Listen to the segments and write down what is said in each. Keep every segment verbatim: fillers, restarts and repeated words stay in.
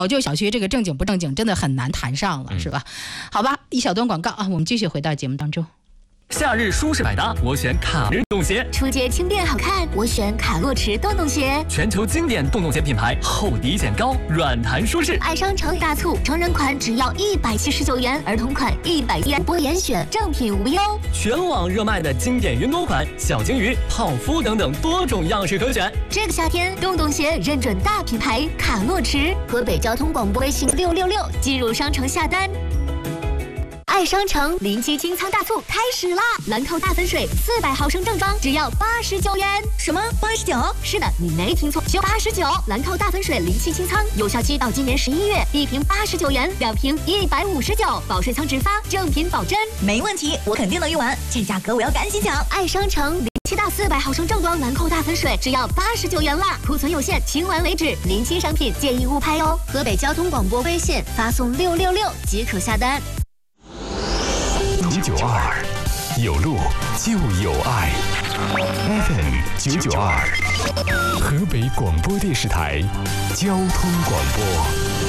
老旧小区这个正经不正经真的很难谈上了、嗯、是吧？好吧，一小段广告啊，我们继续回到节目当中。 夏日舒适百搭，我选卡运动鞋； 出街轻便好看，我选卡洛驰洞洞鞋。 全球经典洞洞鞋品牌，厚底显高，软弹舒适。 爱商城大促，成人款只要一百七十九元，儿童款一百元，不严选，正品无忧。 全网热卖的经典云朵款、小金鱼、泡芙等等多种样式可选。 这个夏天，洞洞鞋认准大品牌卡洛驰。河北交通广播微信六六六，进入商城下单。爱商城临期清仓大促开始啦！兰蔻大粉水四百毫升正装只要八十九元。什么八十九？是的，你没听错，就八十九。兰蔻大粉水临期清仓，有效期到今年十一月，一瓶八十九元，两瓶一百五十九，保税仓直发，正品保真。 没问题，我肯定能用完，这价格我要赶紧抢！ 爱商城临期大四百毫升正装兰蔻大粉水只要八十九元啦，库存有限，清完为止。临期商品建议误拍哦。河北交通广播微信发送六六六即可下单。 九九二，有路就有爱。F M 九九二，河北广播电视台交通广播。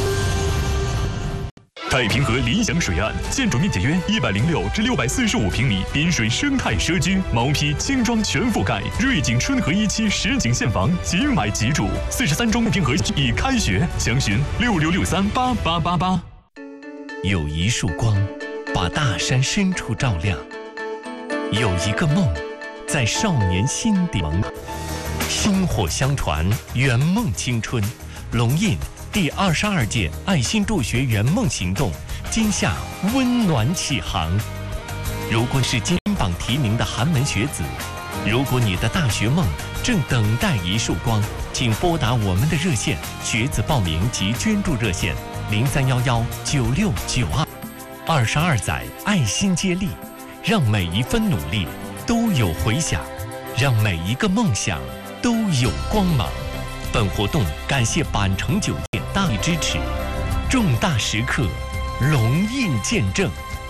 太平河理想水岸，建筑面积约一百零六至六百四十五平米，滨水生态社区，毛坯轻装全覆盖，瑞景春和一期实景现房，即买即住。四十三中平河已开学，详询六六六三八八八八。 有一束光，把大山深处照亮；有一个梦，在少年心底萌。薪火相传，圆梦青春。龙印第二十二届爱心助学圆梦行动今夏温暖启航。如果是金榜题名的寒门学子，如果你的大学梦正等待一束光，请拨打我们的热线，学子报名及捐助热线零三幺幺九六九二。二十二载爱心接力，让每一分努力都有回响，让每一个梦想都有光芒。本活动感谢板城酒店大力支持，重大时刻龙印见证。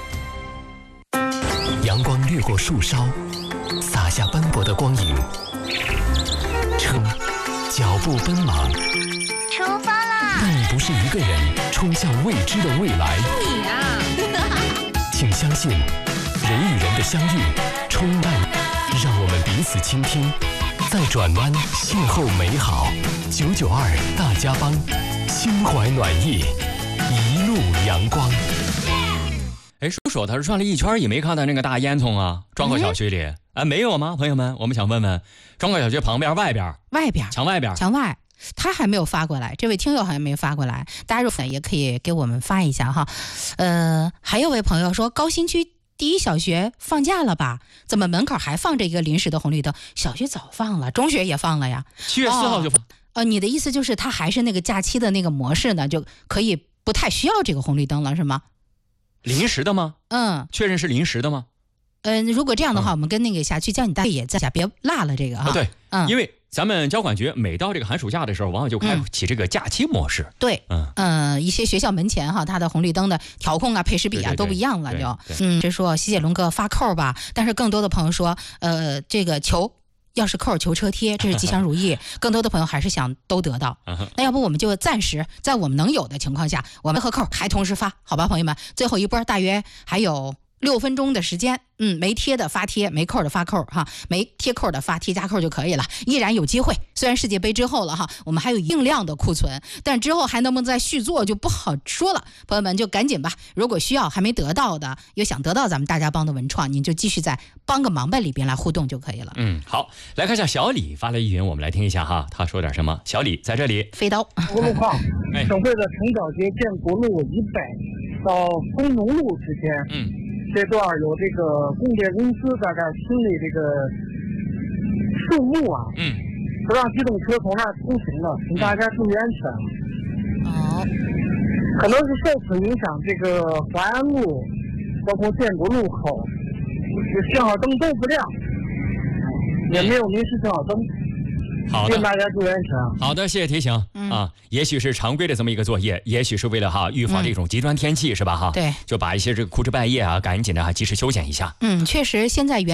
阳光掠过树梢，洒下斑驳的光影。车脚步奔忙， 出发啦！ 但你不是一个人冲向未知的未来。 你啊！ 请相信，人与人的相遇充满，让我们彼此倾听，在转弯邂逅美好。九九二大家帮，心怀暖意，一路阳光。 哎，叔叔他是转了一圈也没看到那个大烟囱啊，庄口小区里，哎、嗯，没有吗？朋友们，我们想问问，庄口小区旁边外边， 外边墙外边， 墙外。他还没有发过来，这位听友还没发过来，大家如果也可以给我们发一下哈。呃，还有位朋友说，高新区第一小学放假了吧？怎么门口还放着一个临时的红绿灯？小学早放了，中学也放了呀。 七月四号就放。哦、 呃，你的意思就是他还是那个假期的那个模式呢，就可以不太需要这个红绿灯了，是吗？ 临时的吗？ 嗯， 确认是临时的吗？ 嗯、呃，如果这样的话，嗯、我们跟那个辖区交警大队也在下，别落了这个哈、 啊。对， 嗯， 因为咱们交管局每到这个寒暑假的时候，往往就开启这个假期模式。 嗯、对，嗯呃，一些学校门前哈，它的红绿灯的调控啊、配时比啊都不一样了，就嗯，是说西铁龙哥发扣吧，但是更多的朋友说，呃，这个求钥匙扣、求车贴，这是吉祥如意，更多的朋友还是想都得到。那要不我们就暂时在我们能有的情况下，我们和扣还同时发，好吧，朋友们，最后一波大约还有六分钟的时间，嗯，没贴的发贴，没扣的发扣哈，没贴扣的发贴加扣就可以了，依然有机会。虽然世界杯之后了哈，我们还有一定量的库存，但之后还能不能再续做就不好说了。朋友们就赶紧吧，如果需要还没得到的，又想得到咱们大家帮的文创，您就继续在帮个忙呗里边来互动就可以了。 嗯，好，来看一下小李发来疑云，我们来听一下哈，他说点什么？小李在这里， 飞刀， 路况，省会的城角街建国路以北到工农路之间，嗯。这段有这个供电公司大概清理这个树木啊，嗯，不让机动车从那儿通行了，请大家注意安全。 哦， 可能是受此影响，这个淮安路包括建国路口，这信号灯都不亮，也没有临时信号灯。 好的， 请大家注意安全。 好的，谢谢提醒、嗯、啊。也许是常规的这么一个作业，也许是为了哈预防这种极端天气、嗯、是吧哈？ 对， 就把一些这个枯枝败叶啊，赶紧的哈及时修剪一下。 嗯，确实现在原